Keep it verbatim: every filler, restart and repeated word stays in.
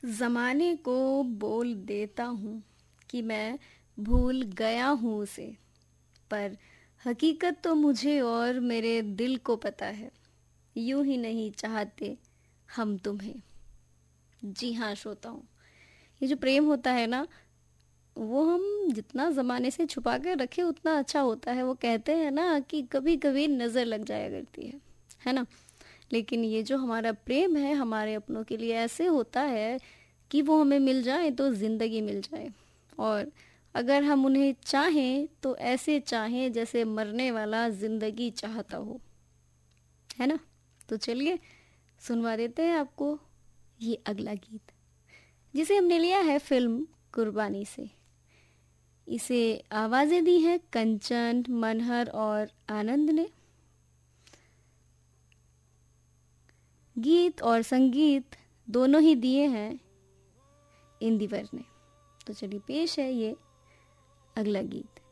ज़माने को बोल देता हूँ कि मैं भूल गया हूँ उसे, पर हकीकत तो मुझे और मेरे दिल को पता है। यूं ही नहीं चाहते हम तुम्हें। जी हाँ श्रोताओं, ये जो प्रेम होता है ना, वो हम जितना ज़माने से छुपा कर रखे उतना अच्छा होता है। वो कहते हैं ना कि कभी कभी नज़र लग जाया करती है है ना। लेकिन ये जो हमारा प्रेम है हमारे अपनों के लिए ऐसे होता है कि वो हमें मिल जाए तो ज़िंदगी मिल जाए। और अगर हम उन्हें चाहें तो ऐसे चाहें जैसे मरने वाला ज़िंदगी चाहता हो, है ना। तो चलिए सुनवा देते हैं आपको ये अगला गीत, जिसे हमने लिया है फिल्म कुर्बानी से। इसे आवाज़ें दी हैं कंचन, मनहर और आनंद ने। गीत और संगीत दोनों ही दिए हैं इंदिवर ने। तो चलिए पेश है ये अगला गीत।